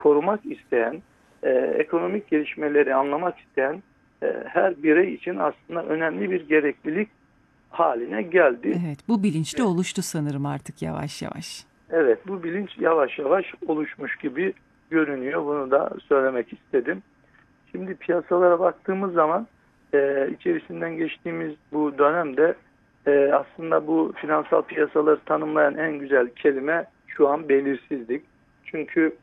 korumak isteyen, ekonomik gelişmeleri anlamak isteyen her birey için aslında önemli bir gereklilik haline geldi. Evet, bu bilinçte oluştu sanırım artık yavaş yavaş. Evet, bu bilinç yavaş yavaş oluşmuş gibi görünüyor. Bunu da söylemek istedim. Şimdi piyasalara baktığımız zaman içerisinden geçtiğimiz bu dönemde aslında bu finansal piyasaları tanımlayan en güzel kelime şu an belirsizlik. Çünkü